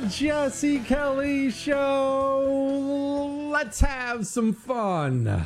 Jesse Kelly Show. Let's have some fun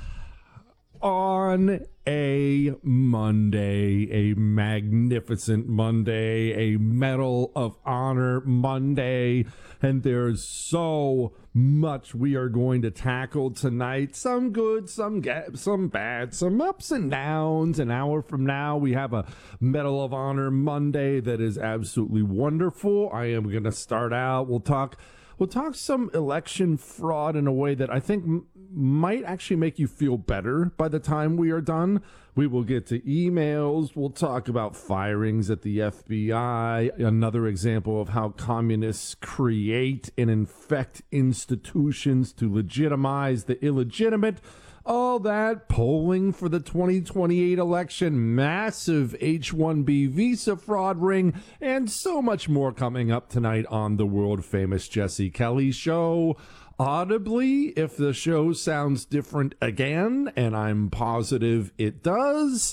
on a Monday, a magnificent Monday, a Medal of Honor Monday, and there's so much we are going to tackle tonight. Some good, some bad, some ups and downs. An hour from now, we have a Medal of Honor Monday that is absolutely wonderful. I am going to start out. We'll talk some election fraud in a way that I think might actually make you feel better by the time we are done. We will get to emails. We'll talk about firings at the FBI, another example of how communists create and infect institutions to legitimize the illegitimate. All that, polling for the 2028 election, massive H-1B visa fraud ring, and so much more coming up tonight on the world-famous Jesse Kelly Show. Audibly, if the show sounds different again, and I'm positive it does,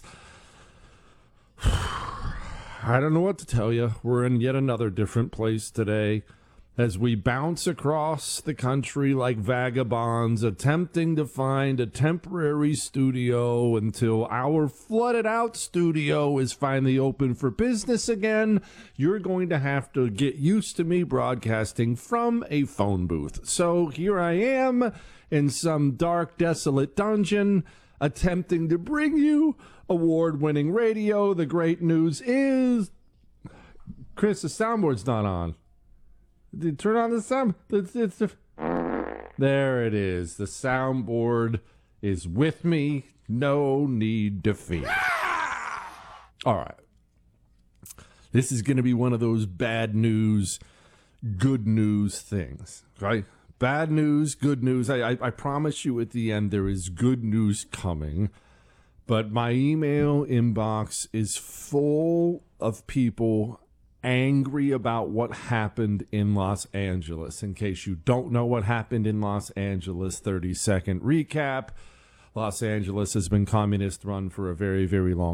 I don't know what to tell you. We're in yet another different place today as we bounce across the country like vagabonds, attempting to find a temporary studio until our flooded out studio is finally open for business again. You're going to have to get used to me broadcasting from a phone booth. So here I am in some dark, desolate dungeon, attempting to bring you award-winning radio. The great news is, Chris, the soundboard's not on. Turn on the sound. There it is. The soundboard is with me. No need to fear. All right. This is going to be one of those bad news, good news things, right? Bad news, good news. I promise you at the end there is good news coming. But my email inbox is full of people angry about what happened in Los Angeles. In case you don't know what happened in Los Angeles, 30-second recap. Los Angeles has been communist run for a very, very long